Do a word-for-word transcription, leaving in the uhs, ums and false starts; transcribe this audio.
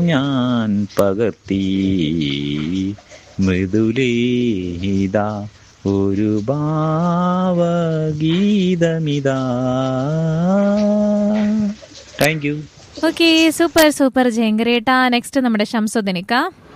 ഞാൻ പകർത്തി മൃദുലേഹിത ഒരു ഭാവഗീതമിതാ. Thank you. Okay, super super ജയങ്കരേട്ടാ. Next നമ്മുടെ ശംസുദിനിക്ക.